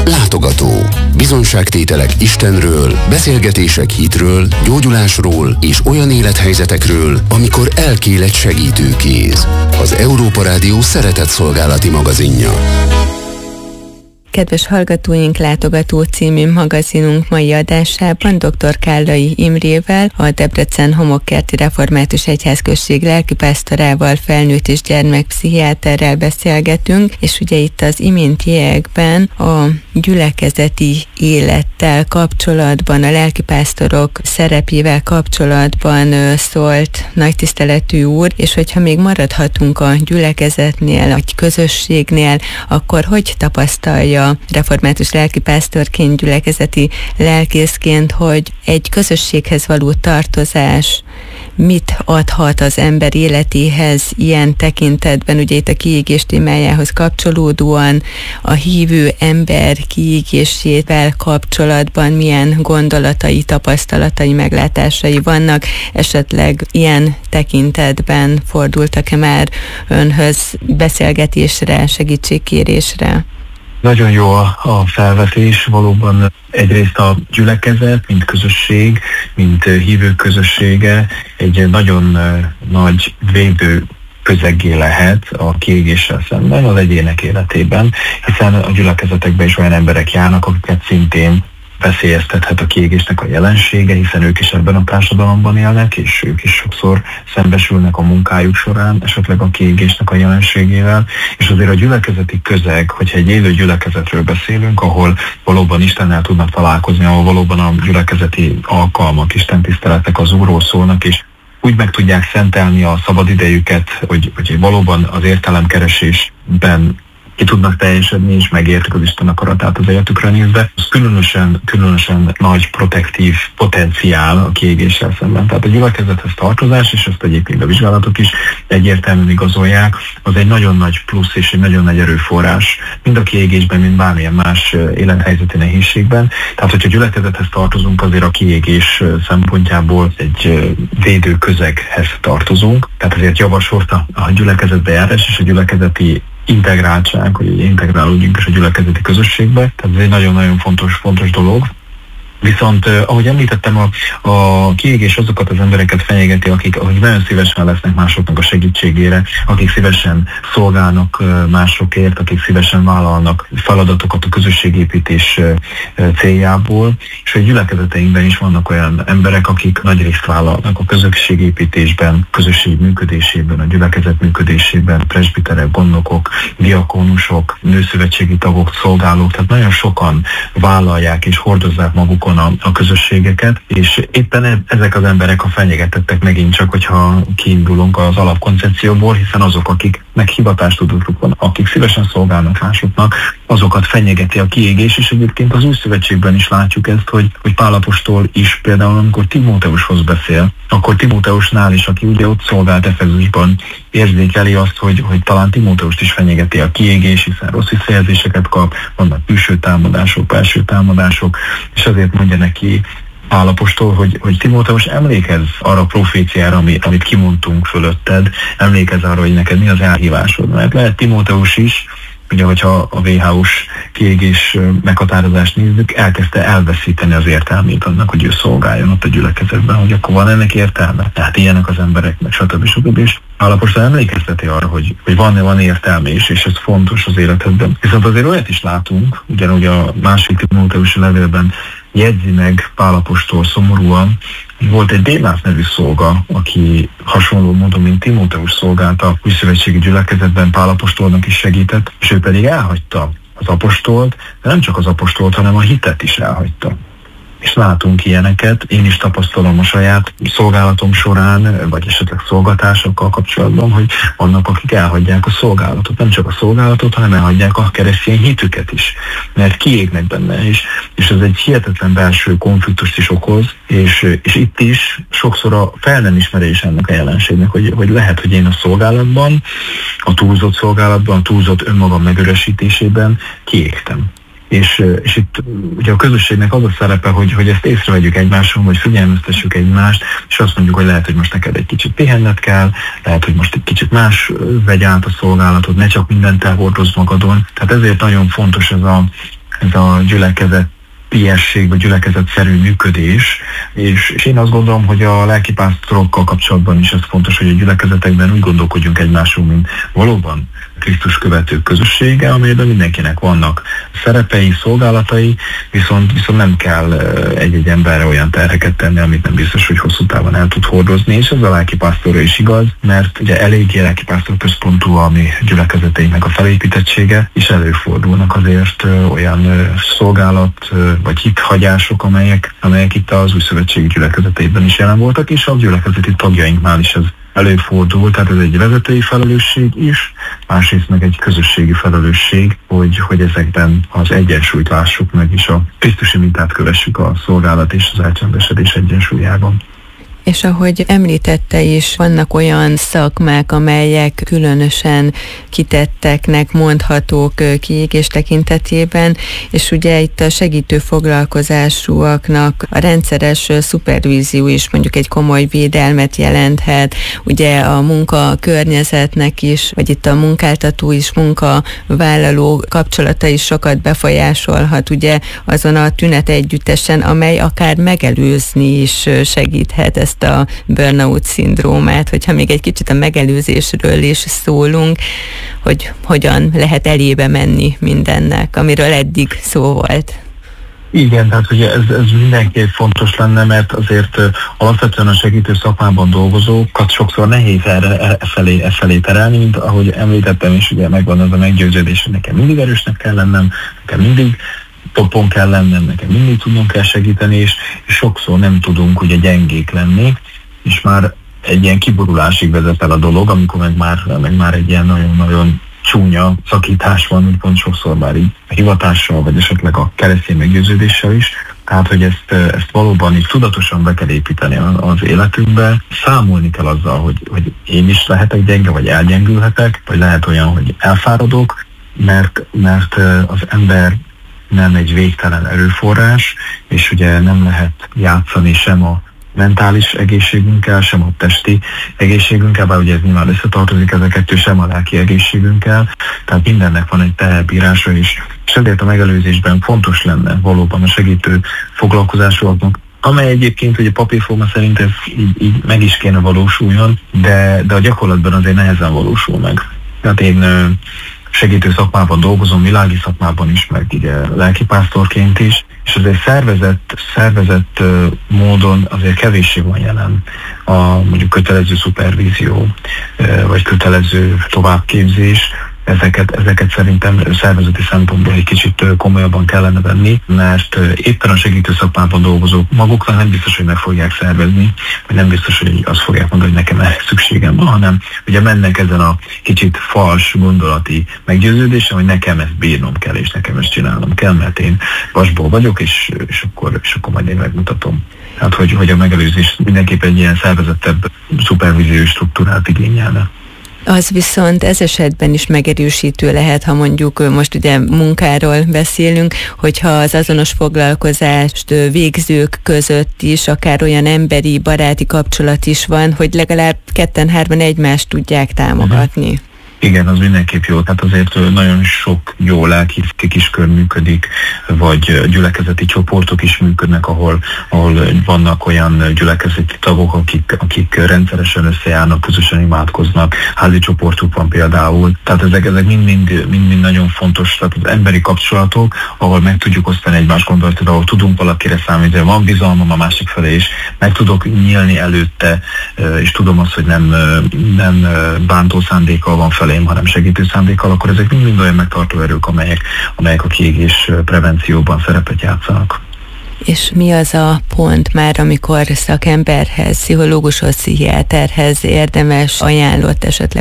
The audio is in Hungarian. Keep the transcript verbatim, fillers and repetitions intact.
Látogató. Bizonyságtételek Istenről, beszélgetések hitről, gyógyulásról és olyan élethelyzetekről, amikor elkél egy segítőkéz. Az Európa Rádió szeretetszolgálati magazinja. Kedves hallgatóink, Látogató című magazinunk mai adásában dr. Kállai Imrével, a Debrecen Homokkerti Református Egyházközség lelkipásztorával, felnőtt és gyermekpszichiáterrel beszélgetünk, és ugye itt az iméntiekben a gyülekezeti élettel kapcsolatban, a lelkipásztorok szerepével kapcsolatban szólt nagy tiszteletű úr, és hogyha még maradhatunk a gyülekezetnél, a közösségnél, akkor hogy tapasztalja református lelkipásztorként, gyülekezeti lelkészként, hogy egy közösséghez való tartozás mit adhat az ember életéhez ilyen tekintetben, ugye itt a kiégés témájához kapcsolódóan, a hívő ember kiégésével kapcsolatban milyen gondolatai, tapasztalatai, meglátásai vannak, esetleg ilyen tekintetben fordultak-e már önhöz beszélgetésre, segítségkérésre? Nagyon jó a, a felvetés, valóban egyrészt a gyülekezet, mint közösség, mint hívő közössége egy nagyon nagy védő közeggé lehet a kiégéssel szemben az egyének életében, hiszen a gyülekezetekben is olyan emberek járnak, akiket szintén veszélyeztethet a kiégésnek a jelensége, hiszen ők is ebben a társadalomban élnek, és ők is sokszor szembesülnek a munkájuk során esetleg a kiégésnek a jelenségével, és azért a gyülekezeti közeg, hogyha egy élő gyülekezetről beszélünk, ahol valóban Istennel tudnak találkozni, ahol valóban a gyülekezeti alkalmak, istentiszteletek az Úrról szólnak, és úgy meg tudják szentelni a szabadidejüket, hogy, hogy valóban az értelemkeresésben ki tudnak teljesedni, és megértik az Isten akaratát az életükre nézve. Ez különösen, különösen nagy protektív potenciál a kiégéssel szemben. Tehát a gyülekezethez tartozás, és ezt egyébként a vizsgálatok is egyértelműen igazolják, az egy nagyon nagy plusz és egy nagyon nagy erőforrás, mind a kiégésben, mind bármilyen más élethelyzeti nehézségben. Tehát, hogyha gyülekezethez tartozunk, azért a kiégés szempontjából egy védő közeghez tartozunk. Tehát azért javasolt a, a gyülekezetbe járás és a gyülekezeti integráltság, hogy integrálódjunk is a gyülekezeti közösségbe. Tehát ez egy nagyon-nagyon fontos, fontos dolog. Viszont, ahogy említettem, a, a kiégés azokat az embereket fenyegeti, akik, akik nagyon szívesen lesznek másoknak a segítségére, akik szívesen szolgálnak másokért, akik szívesen vállalnak feladatokat a közösségépítés céljából, és a gyülekezeteinkben is vannak olyan emberek, akik nagy részt vállalnak a közösségépítésben, közösség működésében, a gyülekezet működésében, presbiterek, gondnokok, diakónusok, nőszövetségi tagok, szolgálók, tehát nagyon sokan vállalják és hordozzák magukon A, a közösségeket, és éppen ezek az emberek a fenyegetettek megint csak, hogyha kiindulunk az alapkoncepcióból, hiszen azok, akiknek hivatástudatuk van, akik szívesen szolgálnak másoknak, azokat fenyegeti a kiégés, és egyébként az Új Szövetségben is látjuk ezt, hogy, hogy Pál apostol is például, amikor Timóteushoz beszél, akkor Timóteusnál is, aki ugye ott szolgált Efezusban, érzékeli azt, hogy, hogy talán Timóteust is fenyegeti a kiégés, hiszen rossz visszajelzéseket kap, vannak külső támadások, belső támadások, és azért mondja neki Pál apostol, hogy, hogy Timóteus, emlékezz arra a proféciára, amit, amit kimondtunk fölötted, emlékezz arra, hogy neked mi az elhívásod. Mert lehet Timóteus is, ugye, hogyha a vé há ó-s kiégés meghatározást nézzük, elkezdte elveszíteni az értelmét annak, hogy ő szolgáljon ott a gyülekezetben, hogy akkor van ennek értelme. Tehát ilyenek az emberek, meg stb. stb. És Pál apostol emlékezteti arra, hogy, hogy van, van értelme is, és ez fontos az életedben. Viszont azért olyat is látunk, ugyanúgy a másik Timóteusi levélben jegyzi meg Pál apostol szomorúan, volt egy Démász nevű szolga, aki hasonló módon, mint Timóteus szolgált a újszövetségi gyülekezetben, Pál apostolnak is segített, és ő pedig elhagyta az apostolt, de nem csak az apostolt, hanem a hitet is elhagyta. És látunk ilyeneket, én is tapasztalom a saját szolgálatom során, vagy esetleg szolgatásokkal kapcsolatban, hogy vannak, akik elhagyják a szolgálatot. Nem csak a szolgálatot, hanem elhagyják a keresztény hitüket is, mert kiégnek benne is, és ez egy hihetetlen belső konfliktust is okoz, és, és itt is sokszor a fel nem ismerés ennek a jelenségnek, hogy, hogy lehet, hogy én a szolgálatban, a túlzott szolgálatban, a túlzott önmagam megörösítésében kiégtem. És, és itt ugye a közösségnek az a szerepe, hogy, hogy ezt észrevegyük egymáson, vagy figyelmeztessük egymást, és azt mondjuk, hogy lehet, hogy most neked egy kicsit pihenned kell, lehet, hogy most egy kicsit más vegy át a szolgálatod, ne csak mindent elhordozz magadon. Tehát ezért nagyon fontos ez a ez a gyülekezet ilyesség, vagy gyülekezetszerű működés, és, és én azt gondolom, hogy a lelkipásztorokkal kapcsolatban is ez fontos, hogy a gyülekezetekben úgy gondolkodjunk egymásról, mint valóban Krisztus követők közössége, amelyben mindenkinek vannak szerepei, szolgálatai, viszont, viszont nem kell egy-egy emberre olyan terheket tenni, amit nem biztos, hogy hosszú távon el tud hordozni, és ez a lelkipásztorra is igaz, mert ugye eléggé lelkipásztor központú a mi gyülekezeteinknek a felépítettsége, és előfordulnak azért olyan szolgálat vagy hithagyások, amelyek, amelyek itt az új szövetségi gyülekezeteiben is jelen voltak, és a gyülekezeti tagjainknál is ez előfordul, tehát ez egy vezetői felelősség is, másrészt meg egy közösségi felelősség, hogy, hogy ezekben az egyensúlyt lássuk meg, és a krisztusi mintát kövessük a szolgálat és az elcsendesedés egyensúlyában. És ahogy említette is, vannak olyan szakmák, amelyek különösen kitetteknek mondhatók kiégés tekintetében, és ugye itt a segítő foglalkozásúaknak a rendszeres szupervízió is mondjuk egy komoly védelmet jelenthet, ugye a munka környezetnek is, vagy itt a munkáltató és munkavállaló kapcsolata is sokat befolyásolhat, ugye azon a tünet együttesen, amely akár megelőzni is segíthet ezt a burnout-szindrómát, hogyha még egy kicsit a megelőzésről is szólunk, hogy hogyan lehet elébe menni mindennek, amiről eddig szó volt. Igen, tehát ugye ez, ez mindenképp fontos lenne, mert azért uh, alapvetően a segítő szakmában dolgozókat sokszor nehéz erre e felé, e felé terelni, mint ahogy említettem, és ugye megvan az a meggyőződés, hogy nekem mindig erősnek kell lennem, nekem mindig topon kell lennem, nekem mindig tudnom kell segíteni, és, és sokszor nem tudunk ugye gyengék lenni, és már egy ilyen kiborulásig vezet el a dolog, amikor meg már, meg már egy ilyen nagyon-nagyon csúnya szakítás van, úgy pont sokszor már így a hivatással, vagy esetleg a keresztény meggyőződéssel is. Tehát, hogy ezt, ezt valóban így tudatosan be kell építeni az életünkbe. Számolni kell azzal, hogy, hogy én is lehetek gyenge, vagy elgyengülhetek, vagy lehet olyan, hogy elfáradok, mert, mert az ember nem egy végtelen erőforrás, és ugye nem lehet játszani sem a mentális egészségünkkel, sem a testi egészségünkkel, bár ugye ez nyilván összetartozik ez a kettő, sem a lelki egészségünkkel, tehát mindennek van egy teherbírása is, és ezért a megelőzésben fontos lenne valóban a segítő foglalkozásúaknak, amely egyébként ugye papírforma szerint ez így, így meg is kéne valósuljon, de, de a gyakorlatban azért nehezen valósul meg. Tehát én segítő szakmában dolgozom, világi szakmában is, meg ugye lelkipásztorként is, és azért szervezett, szervezett módon azért kevéssé van jelen a mondjuk kötelező szupervízió, vagy kötelező továbbképzés. Ezeket, ezeket szerintem szervezeti szempontból egy kicsit komolyabban kellene venni, mert éppen a segítő szakmában dolgozók maguknak nem biztos, hogy meg fogják szervezni, vagy nem biztos, hogy azt fogják mondani, hogy nekem erre szükségem van, hanem ugye mennek ezen a kicsit fals gondolati meggyőződésen, hogy nekem ezt bírnom kell, és nekem ezt csinálnom kell, mert én vasból vagyok, és, és, akkor, és akkor majd én megmutatom. Tehát, hogy, hogy a megelőzés mindenképp egy ilyen szervezettebb szupervíziós struktúrát igényelne. Az viszont ez esetben is megerősítő lehet, ha mondjuk most ugye munkáról beszélünk, hogyha az azonos foglalkozást végzők között is akár olyan emberi, baráti kapcsolat is van, hogy legalább ketten-hárman egymást tudják támogatni. Uh-huh. Igen, az mindenképp jó. Tehát azért nagyon sok jó lelki kiskör működik, vagy gyülekezeti csoportok is működnek, ahol, ahol vannak olyan gyülekezeti tagok, akik, akik rendszeresen összejárnak, közösen imádkoznak. Házi csoportuk van például. Tehát ezek, ezek mind-mind, mind-mind nagyon fontos. Tehát az emberi kapcsolatok, ahol meg tudjuk osztani egymás gondolatot, ahol tudunk valakire számítani, van bizalmam a másik felé is, meg tudok nyílni előtte, és tudom azt, hogy nem, nem bántó szándékkal van felém, hanem segítő szándékkal, akkor ezek mind olyan megtartó erők, amelyek, amelyek a kiégés prevencióban szerepet játszanak. És mi az a pont már, amikor szakemberhez, pszichológushoz, pszichiáterhez érdemes ajánlott esetleg